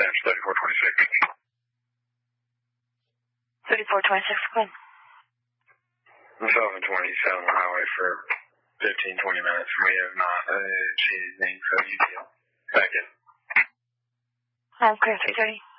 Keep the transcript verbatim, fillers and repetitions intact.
Dispatch, thirty-four twenty-six. thirty-four twenty-six, go ahead. Myself and twenty-seven on the highway for fifteen, twenty minutes. We have not uh, seen anything, so you deal. Back in. I'm clear, three thirty.